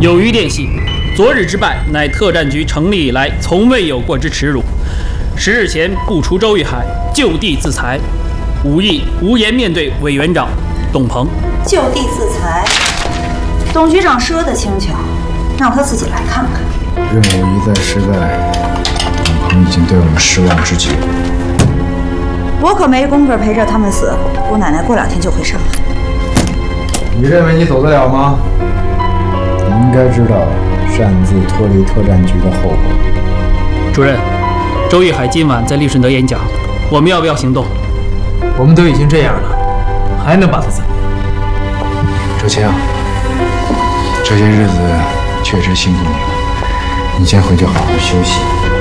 有余电系，昨日之败乃特战局成立以来从未有过之耻辱。10日前不除周玉海，就地自裁，武义无颜面对委员长董鹏。 就地自裁，董局长说的轻巧，让他自己来看看。 任务一再失败，董鹏已经对我们失望至极。 我可没工夫陪着他们死，姑奶奶过2天就回上海。 你认为你走得了吗？你应该知道擅自脱离特战局的后果。 主任，周玉海今晚在利顺德演讲，我们要不要行动？ 我们都已经这样了，还能把他怎么样？ 周青，这些日子确实辛苦你了，你先回去好好休息。